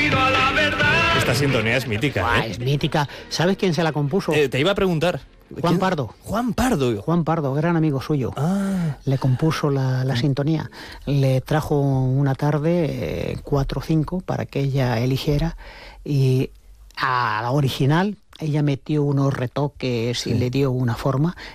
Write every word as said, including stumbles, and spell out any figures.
Esta sintonía es mítica, Buah, ¿eh? es mítica. ¿Sabes quién se la compuso? Eh, te iba a preguntar. Juan ¿Quién? Pardo. Juan Pardo. Juan Pardo, gran amigo suyo. Ah. Le compuso la, la sintonía. Le trajo una tarde, eh, cuatro o cinco, para que ella eligiera. Y a la original, ella metió unos retoques y Sí. le dio una forma.